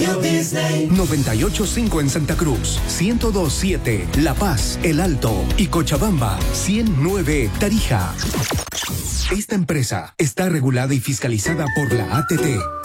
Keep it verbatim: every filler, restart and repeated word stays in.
Radio Disney. noventa y ocho punto cinco en Santa Cruz, ciento dos punto siete La Paz, El Alto y Cochabamba, ciento nueve Tarija. Esta empresa está regulada y fiscalizada por la A T T.